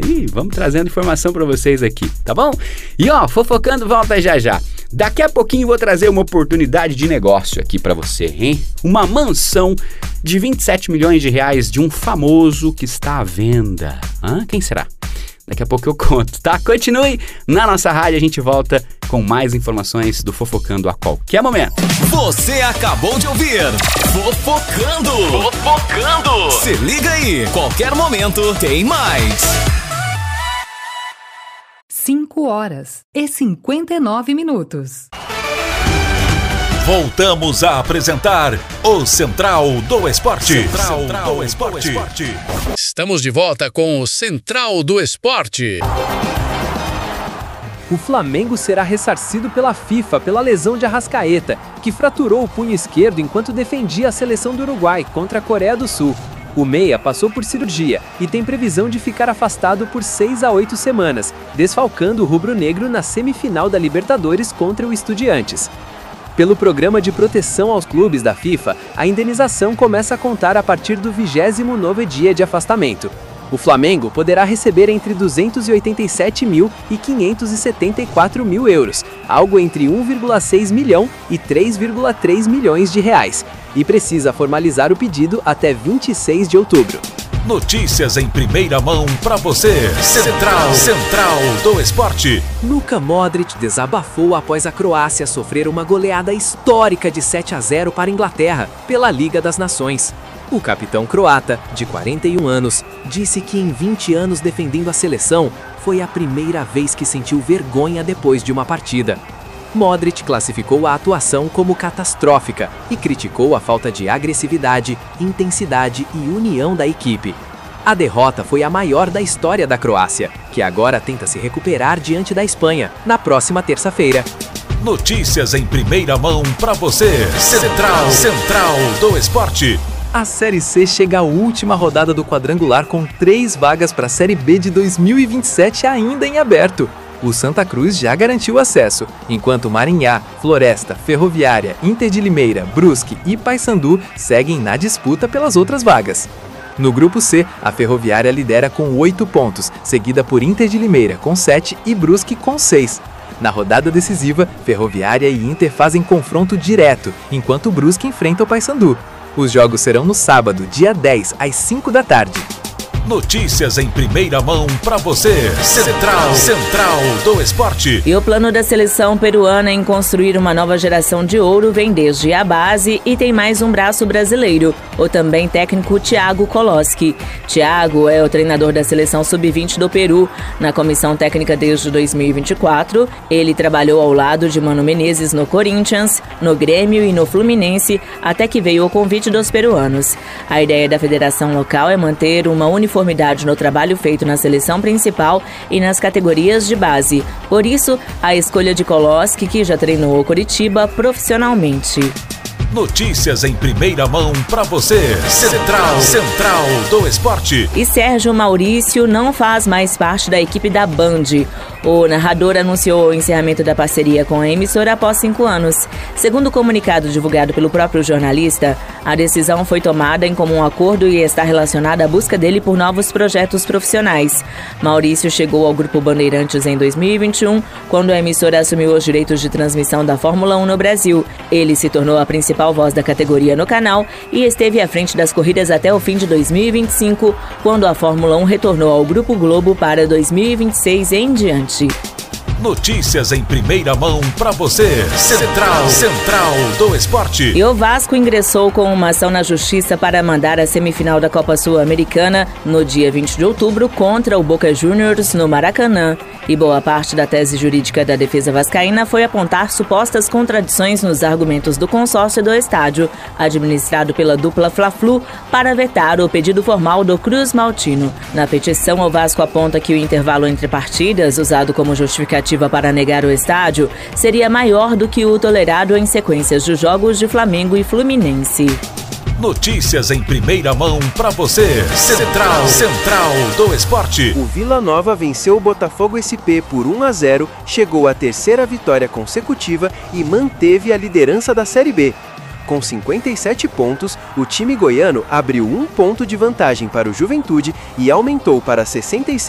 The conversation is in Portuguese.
E vamos trazendo informação para vocês aqui, tá bom? E Fofocando volta já já. Daqui a pouquinho vou trazer uma oportunidade de negócio aqui para você, hein? Uma mansão de 27 milhões de reais de um famoso que está à venda. Quem será? Daqui a pouco eu conto, tá? Continue na nossa rádio, a gente volta com mais informações do Fofocando a qualquer momento. Você acabou de ouvir Fofocando. Fofocando. Se liga aí, qualquer momento tem mais. 5h59. Voltamos a apresentar o Central do Esporte. Central do Esporte. Estamos de volta com o Central do Esporte. O Flamengo será ressarcido pela FIFA pela lesão de Arrascaeta, que fraturou o punho esquerdo enquanto defendia a seleção do Uruguai contra a Coreia do Sul. O meia passou por cirurgia e tem previsão de ficar afastado por 6 a 8 semanas, desfalcando o rubro-negro na semifinal da Libertadores contra o Estudiantes. Pelo programa de proteção aos clubes da FIFA, a indenização começa a contar a partir do 29º dia de afastamento. O Flamengo poderá receber entre 287 mil e 574 mil euros, algo entre 1,6 milhão e 3,3 milhões de reais, e precisa formalizar o pedido até 26 de outubro. Notícias em primeira mão para você. Central do Esporte. Luka Modric desabafou após a Croácia sofrer uma goleada histórica de 7 a 0 para a Inglaterra pela Liga das Nações. O capitão croata, de 41 anos, disse que em 20 anos defendendo a seleção, foi a primeira vez que sentiu vergonha depois de uma partida. Modric classificou a atuação como catastrófica e criticou a falta de agressividade, intensidade e união da equipe. A derrota foi a maior da história da Croácia, que agora tenta se recuperar diante da Espanha, na próxima terça-feira. Notícias em primeira mão para você. Central do Esporte. A Série C chega à última rodada do quadrangular com 3 vagas para a Série B de 2027 ainda em aberto. O Santa Cruz já garantiu acesso, enquanto Maringá, Floresta, Ferroviária, Inter de Limeira, Brusque e Paysandu seguem na disputa pelas outras vagas. No grupo C, a Ferroviária lidera com 8 pontos, seguida por Inter de Limeira com 7 e Brusque com 6. Na rodada decisiva, Ferroviária e Inter fazem confronto direto, enquanto o Brusque enfrenta o Paysandu. Os jogos serão no sábado, dia 10, às 5 da tarde. Notícias em primeira mão para você. Central do Esporte. E o plano da seleção peruana em construir uma nova geração de ouro vem desde a base e tem mais um braço brasileiro, o também técnico Thiago Koloski. Thiago é o treinador da seleção sub-20 do Peru. Na comissão técnica desde 2024, ele trabalhou ao lado de Mano Menezes no Corinthians, no Grêmio e no Fluminense, até que veio o convite dos peruanos. A ideia da federação local é manter uma uniformidade no trabalho feito na seleção principal e nas categorias de base. Por isso, a escolha de Koloski, que já treinou o Coritiba profissionalmente. Notícias em primeira mão para você. Central do Esporte. E Sérgio Maurício não faz mais parte da equipe da Band. O narrador anunciou o encerramento da parceria com a emissora após 5 anos. Segundo o comunicado divulgado pelo próprio jornalista, a decisão foi tomada em comum acordo e está relacionada à busca dele por novos projetos profissionais. Maurício chegou ao Grupo Bandeirantes em 2021, quando a emissora assumiu os direitos de transmissão da Fórmula 1 no Brasil. Ele se tornou a principal voz da categoria no canal e esteve à frente das corridas até o fim de 2025, quando a Fórmula 1 retornou ao Grupo Globo para 2026 em diante. Notícias em primeira mão para você. Central do Esporte. E o Vasco ingressou com uma ação na Justiça para mandar a semifinal da Copa Sul-Americana no dia 20 de outubro contra o Boca Juniors no Maracanã. E boa parte da tese jurídica da defesa vascaína foi apontar supostas contradições nos argumentos do consórcio do estádio, administrado pela dupla Fla-Flu, para vetar o pedido formal do Cruz Maltino. Na petição, o Vasco aponta que o intervalo entre partidas, usado como justificativa para negar o estádio, seria maior do que o tolerado em sequências de jogos de Flamengo e Fluminense. Notícias em primeira mão para você. Central do Esporte. O Vila Nova venceu o Botafogo SP por 1 a 0, chegou à 3ª vitória consecutiva e manteve a liderança da Série B. Com 57 pontos, o time goiano abriu 1 ponto de vantagem para o Juventude e aumentou para 66